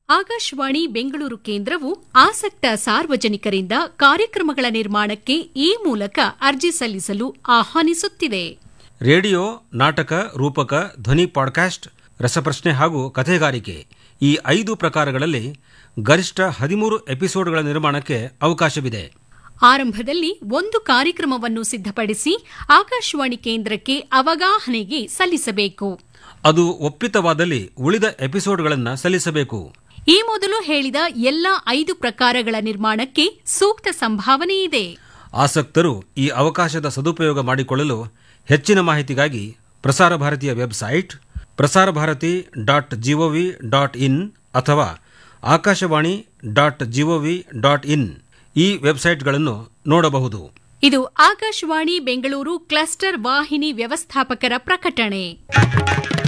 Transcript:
ಆಕಾಶವಾಣಿ ಬೆಂಗಳೂರು ಕೇಂದ್ರವು ಆಸಕ್ತ ಸಾರ್ವಜನಿಕರಿಂದ ಕಾರ್ಯಕ್ರಮಗಳ ನಿರ್ಮಾಣಕ್ಕೆ ಈ ಮೂಲಕ ಅರ್ಜಿ ಸಲ್ಲಿಸಲು ಆಹ್ವಾನಿಸುತ್ತಿದೆ. ರೇಡಿಯೋ, ನಾಟಕ, ರೂಪಕ, ಧ್ವನಿ ಪಾಡ್ಕಾಸ್ಟ್, ರಸಪ್ರಶ್ನೆ ಹಾಗೂ ಕಥೆಗಾರಿಕೆ ಈ 5 ಪ್ರಕಾರಗಳಲ್ಲಿ ಗರಿಷ್ಠ 13 ಎಪಿಸೋಡ್ಗಳ ನಿರ್ಮಾಣಕ್ಕೆ ಅವಕಾಶವಿದೆ. ಆರಂಭದಲ್ಲಿ ಒಂದು ಕಾರ್ಯಕ್ರಮವನ್ನು ಸಿದ್ಧಪಡಿಸಿ ಆಕಾಶವಾಣಿ ಕೇಂದ್ರಕ್ಕೆ ಅವಗಾಹನೆಗೆ ಸಲ್ಲಿಸಬೇಕು. ಅದು ಒಪ್ಪಿತವಾದಲ್ಲಿ ಉಳಿದ ಎಪಿಸೋಡ್ಗಳನ್ನು ಸಲ್ಲಿಸಬೇಕು. ಈ ಮೊದಲು ಹೇಳಿದ ಎಲ್ಲ 5 ಪ್ರಕಾರಗಳ ನಿರ್ಮಾಣಕ್ಕೆ ಸೂಕ್ತ ಸಂಭಾವನೆ ಇದೆ. ಆಸಕ್ತರು ಈ ಅವಕಾಶದ ಸದುಪಯೋಗ ಮಾಡಿಕೊಳ್ಳಲು ಹೆಚ್ಚಿನ ಮಾಹಿತಿಗಾಗಿ ಪ್ರಸಾರ ಭಾರತಿಯ ವೆಬ್ಸೈಟ್ prasarabharati.gov.in ಅಥವಾ akashawani.gov.in ಈ ವೆಬ್ಸೈಟ್ಗಳನ್ನು ನೋಡಬಹುದು. ಇದು ಆಕಾಶವಾಣಿ ಬೆಂಗಳೂರು ಕ್ಲಸ್ಟರ್ ವಾಹಿನಿ ವ್ಯವಸ್ಥಾಪಕರ ಪ್ರಕಟಣೆ.